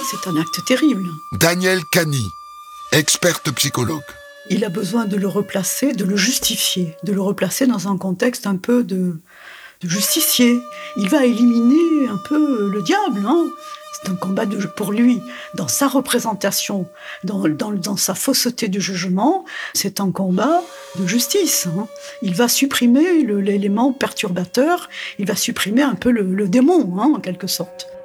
C'est un acte terrible. Danielle Cani, experte psychologue. Il a besoin de le replacer, de le justifier, de le replacer dans un contexte un peu de justicier. Il va éliminer un peu le diable, hein. C'est un combat pour lui, dans sa représentation, dans sa fausseté du jugement, c'est un combat de justice, hein. Il va supprimer l'élément perturbateur, il va supprimer un peu le démon, hein, en quelque sorte.